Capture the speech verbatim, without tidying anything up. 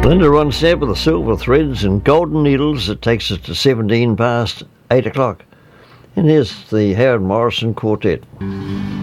Linda Ronstadt with the Silver Threads and Golden Needles. It takes us to seventeen past eight o'clock. And here's the Howard Morrison Quartet.